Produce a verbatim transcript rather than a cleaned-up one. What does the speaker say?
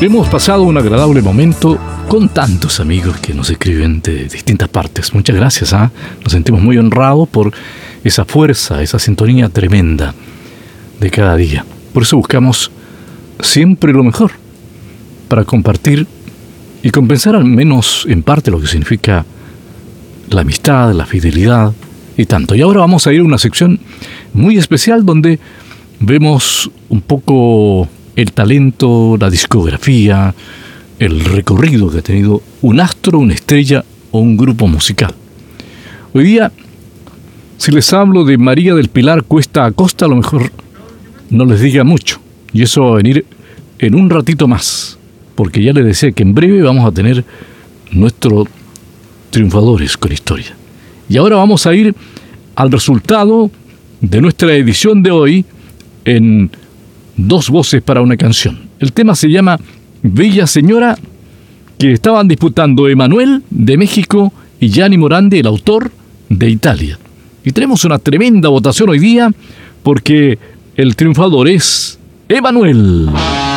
Hemos pasado un agradable momento con tantos amigos que nos escriben de distintas partes. Muchas gracias, ¿ah? Nos sentimos muy honrados por esa fuerza, esa sintonía tremenda de cada día. Por eso buscamos siempre lo mejor para compartir y compensar al menos en parte lo que significa la amistad, la fidelidad y tanto. Y ahora vamos a ir a una sección muy especial donde vemos un poco el talento, la discografía, el recorrido que ha tenido un astro, una estrella o un grupo musical. Hoy día, si les hablo de María del Pilar Cuesta Acosta, a lo mejor no les diga mucho. Y eso va a venir en un ratito más, porque ya les decía que en breve vamos a tener nuestros triunfadores con historia. Y ahora vamos a ir al resultado de nuestra edición de hoy en Dos Voces para una Canción. El tema se llama Bella Señora, que estaban disputando Emanuel de México y Gianni Morandi, el autor, de Italia. Y tenemos una tremenda votación hoy día porque el triunfador es Emanuel.